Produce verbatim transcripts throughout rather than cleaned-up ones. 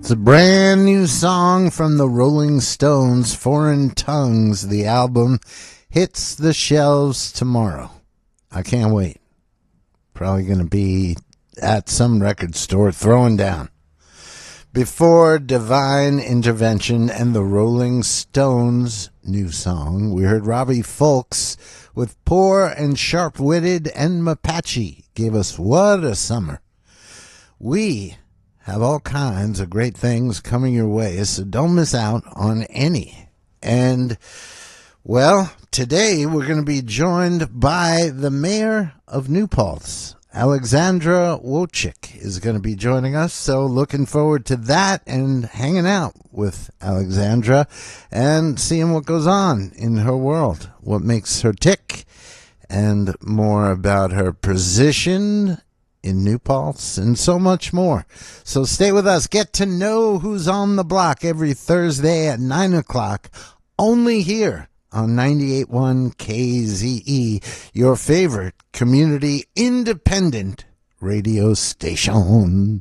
It's a brand new song from the Rolling Stones, Foreign Tongues. The album hits the shelves tomorrow. I can't wait. Probably going to be at some record store throwing down. Before Divine Intervention and the Rolling Stones' new song, we heard Robbie Fulks with Poor and Sharp-Witted, and Mapache gave us What a Summer. We have all kinds of great things coming your way, so don't miss out on any. And, well, today we're going to be joined by the mayor of New Paltz. Alexandra Wojcik is going to be joining us, so looking forward to that and hanging out with Alexandra and seeing what goes on in her world, what makes her tick, and more about her position in New Paltz, and so much more. So stay with us. Get to know who's on the block every Thursday at nine o'clock, only here on ninety-eight point one K Z E, your favorite community independent radio station.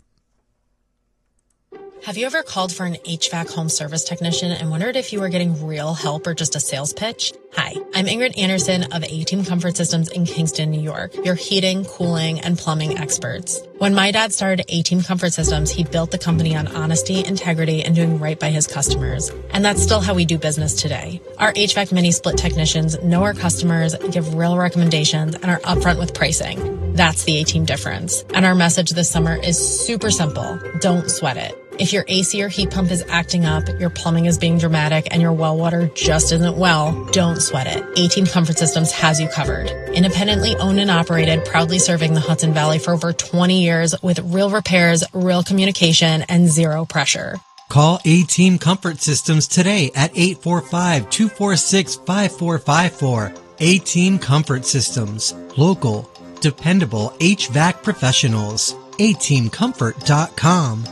Have you ever called for an H V A C home service technician and wondered if you were getting real help or just a sales pitch? Hi, I'm Ingrid Anderson of A-Team Comfort Systems in Kingston, New York, your heating, cooling, and plumbing experts. When my dad started A-Team Comfort Systems, he built the company on honesty, integrity, and doing right by his customers. And that's still how we do business today. Our H V A C mini-split technicians know our customers, give real recommendations, and are upfront with pricing. That's the A-Team difference. And our message this summer is super simple. Don't sweat it. If your A C or heat pump is acting up, your plumbing is being dramatic, and your well water just isn't well, don't sweat it. A-Team Comfort Systems has you covered. Independently owned and operated, proudly serving the Hudson Valley for over twenty years with real repairs, real communication, and zero pressure. Call A-Team Comfort Systems today at eight four five, two four six, five four five four. A-Team Comfort Systems. Local, dependable H V A C professionals. A team comfort dot com.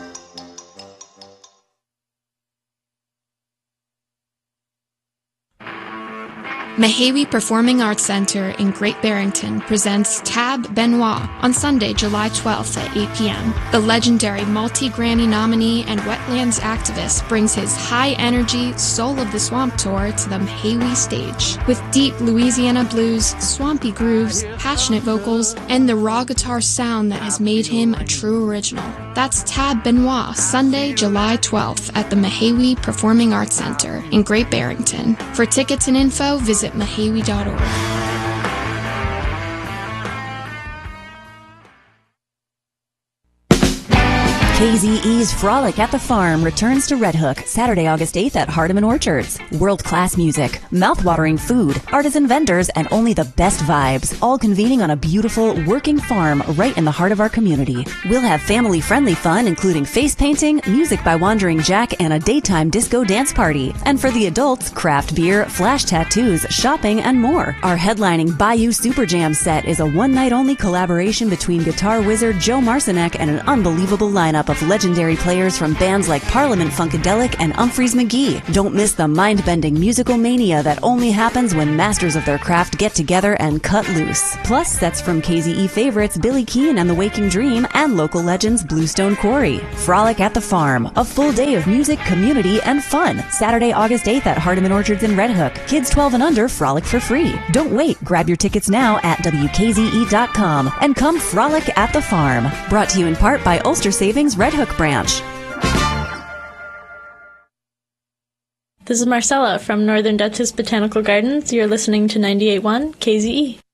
Mahawi Performing Arts Center in Great Barrington presents Tab Benoit on Sunday, July twelfth at eight p.m. The legendary multi-Grammy nominee and wetlands activist brings his high-energy Soul of the Swamp tour to the Mahawi stage. With deep Louisiana blues, swampy grooves, passionate vocals, and the raw guitar sound that has made him a true original. That's Tab Benoit, Sunday, July twelfth at the Mahawi Performing Arts Center in Great Barrington. For tickets and info, visit mahawi dot org. K Z E's Frolic at the Farm returns to Red Hook Saturday, August eighth at Hardeman Orchards. World-class music, mouth-watering food, artisan vendors, and only the best vibes, all convening on a beautiful, working farm right in the heart of our community. We'll have family-friendly fun, including face painting, music by Wandering Jack, and a daytime disco dance party. And for the adults, craft beer, flash tattoos, shopping, and more. Our headlining Bayou Super Jam set is a one-night-only collaboration between guitar wizard Joe Marcinek and an unbelievable lineup of legendary players from bands like Parliament Funkadelic and Humphreys McGee. Don't miss the mind-bending musical mania that only happens when masters of their craft get together and cut loose. Plus, sets from K Z E favorites Billy Keane and The Waking Dream and local legends Bluestone Quarry. Frolic at the Farm, a full day of music, community, and fun. Saturday, August eighth at Hardeman Orchards in Red Hook. Kids twelve and under frolic for free. Don't wait. Grab your tickets now at W K Z E dot com and come frolic at the farm. Brought to you in part by Ulster Savings Red Hook branch. This is Marcella from Northern Duchess Botanical Gardens. You're listening to ninety-eight point one K Z E.